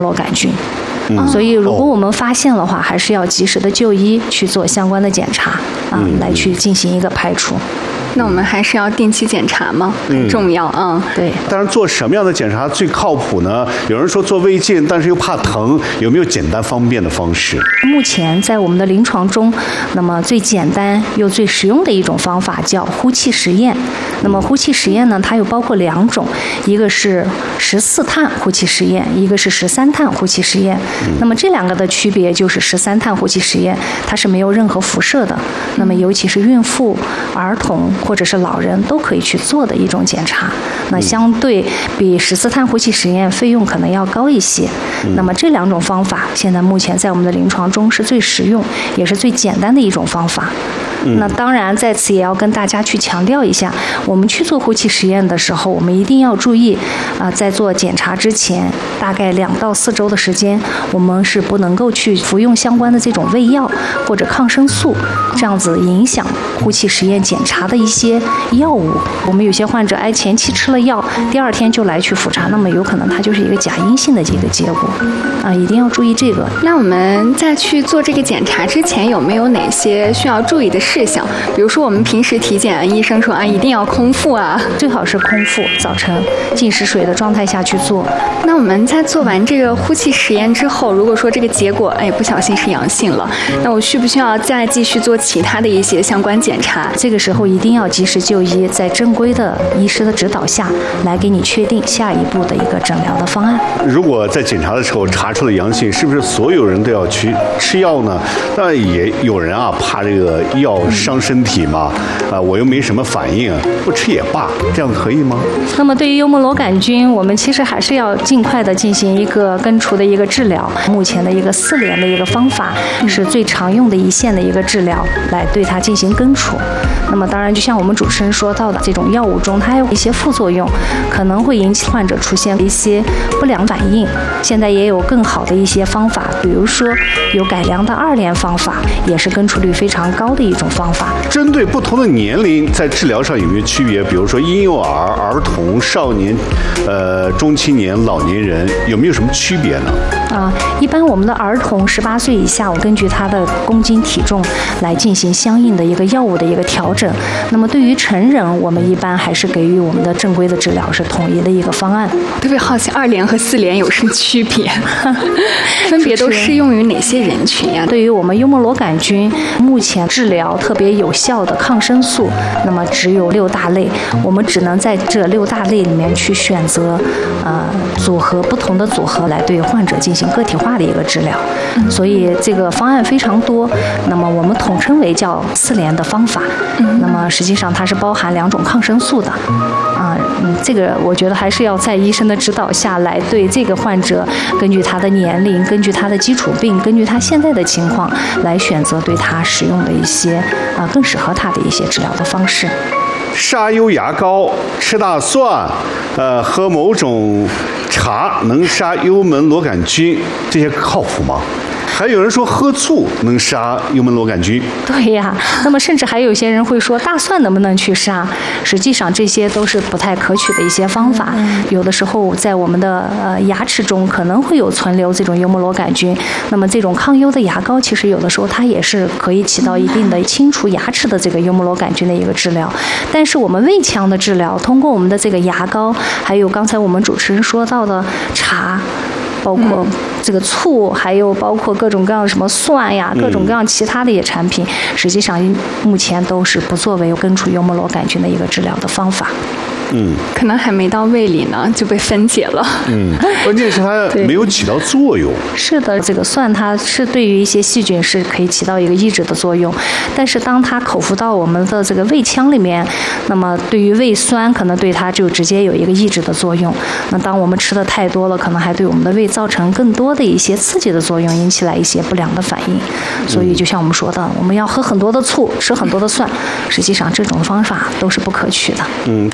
螺杆菌。所以如果我们发现的话，还是要及时的就医去做相关的检查来去进行一个排除。 那我们还是要定期检查吗？很重要啊。 对。 当然，做什么样的检查最靠谱呢？有人说做胃镜，但是又怕疼，有没有简单方便的方式？ 目前在我们的临床中，那么最简单又最实用的一种方法叫呼气实验。那么呼气实验呢，它又包括2种，一个是14碳呼气实验，一个是13碳呼气实验。那么这2个的区别就是13碳呼气实验，它是没有任何辐射的。那么尤其是孕妇、儿童或者是老人都可以去做的一种检查。那相对比14碳呼气实验费用可能要高一些。那么这2种方法现在目前在我们的临床中是最实用也是最简单的一种方法。那当然在此也要跟大家去强调一下，我们去做呼气实验的时候，我们一定要注意在做检查之前大概2到4周的时间，我们是不能够去服用相关的这种胃药或者抗生素，这样子影响呼气实验检查的一些药物。我们有些患者前期吃了药，第2天就来去复查，那么有可能它就是一个假阴性的这个结果一定要注意这个。 那我们在去做这个检查之前，有没有哪些需要注意的事项？比如说我们平时体检，医生说一定要空腹最好是空腹，早晨进食水的状态下去做。 那我们在做完这个呼气实验之后，如果说这个结果不小心是阳性了，那我需不需要再继续做其他的一些相关检查？ 这个时候一定要及时就医，在正规的医师的指导下来给你确定下一步的一个诊疗的方案。 如果在检查的时候查出了阳性，是不是所有人都要去吃药呢？那也有人怕这个药伤身体嘛，我又没什么反应，不吃也罢，这样可以吗？ 那么对于幽门螺杆菌，我们其实还是要尽快的进行一个根除的一个治疗。目前的一个4联的一个方法是最常用的一线的一个治疗，来对它进行根除。那么当然，就像我们主持人说到的，这种药物中它有一些副作用，可能会引起患者出现一些不良反应。现在也有更好的一些方法，比如说有改良的2联方法，也是根除率非常高的一种方法。 针对不同的年龄，在治疗上有没有区别？比如说婴幼儿、儿童、少年、中青年、老年人，有没有什么区别呢？ 一般我们的儿童18岁以下，我根据他的公斤体重来进行相应的一个药物的一个调整。那么对于成人，我们一般还是给予我们的正规的治疗是统一的一个方案。 特别好奇2联和4联有什么区别？分别都适用于哪些人群呀？ 对于我们幽门螺杆菌，目前治疗特别有效的抗生素，那么只有6大类，我们只能在这6大类里面去选择组合不同的组合来对患者进行个体化的一个治疗。所以这个方案非常多，那么我们统称为叫4联的方法。那么实际上它是包含2种抗生素的这个我觉得还是要在医生的指导下来对这个患者，根据他的年龄，根据他的基础病，根据他现在的情况来选择对他使用的一些更适合他的一些治疗的方式。 沙优牙膏、吃大蒜，喝某种茶能杀幽门螺杆菌，这些靠谱吗？还有人说喝醋能杀幽门螺杆菌。 对呀，那么甚至还有些人会说大蒜能不能去杀？实际上这些都是不太可取的一些方法。有的时候在我们的牙齿中可能会有存留这种幽门螺杆菌，那么这种抗幽的牙膏其实有的时候它也是可以起到一定的清除牙齿的这个幽门螺杆菌的一个治疗。但是我们胃腔的治疗，通过我们的这个牙膏，还有刚才我们主持人说到的茶，包括这个醋，还有包括各种各样的什么蒜呀，各种各样其他的一些产品，实际上目前都是不作为根除幽门螺杆菌的一个治疗的方法。 可能还没到胃里呢就被分解了。 关键是它没有起到作用。 是的，这个蒜它是对于一些细菌是可以起到一个抑制的作用，但是当它口服到我们的这个胃腔里面，那么对于胃酸可能对它就直接有一个抑制的作用。那当我们吃的太多了，可能还对我们的胃造成更多的一些刺激的作用，引起来一些不良的反应。所以就像我们说的，我们要喝很多的醋，吃很多的蒜，实际上这种方法都是不可取的。 这让我又想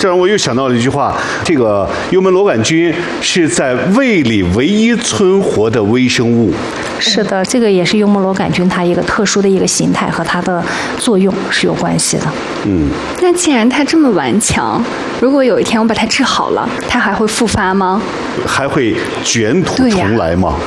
想到了一句话，这个幽门螺杆菌是在胃里唯一存活的微生物。 是的，这个也是幽门螺杆菌它一个特殊的一个形态和它的作用是有关系的。 那既然它这么顽强，如果有一天我把它治好了，它还会复发吗？ 还会卷土重来吗？